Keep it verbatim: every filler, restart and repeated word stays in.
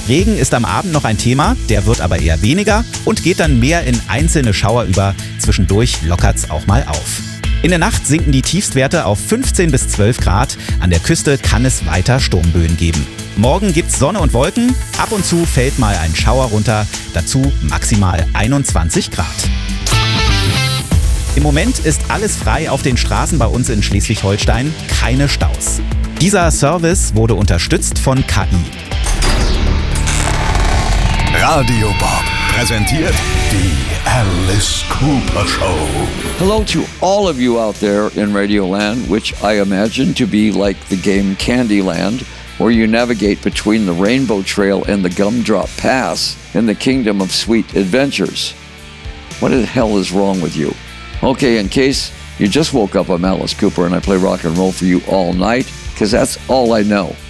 Regen ist am Abend noch ein Thema, der wird aber eher weniger und geht dann mehr in einzelne Schauer über. Zwischendurch lockert's auch mal auf. In der Nacht sinken die Tiefstwerte auf fünfzehn bis zwölf Grad. An der Küste kann es weiter Sturmböen geben. Morgen gibt's Sonne und Wolken. Ab und zu fällt mal ein Schauer runter. Dazu maximal einundzwanzig Grad. Im Moment ist alles frei auf den Straßen bei uns in Schleswig-Holstein. Keine Staus. Dieser Service wurde unterstützt von K I. Radio Bob präsentiert die Alice Cooper Show. Hello to all of you out there in Radioland, which I imagine to be like the game Candyland, where you navigate between the Rainbow Trail and the Gumdrop Pass in the kingdom of sweet adventures. What the hell is wrong with you? Okay, in case you just woke up, I'm Alice Cooper and I play rock and roll for you all night, because that's all I know.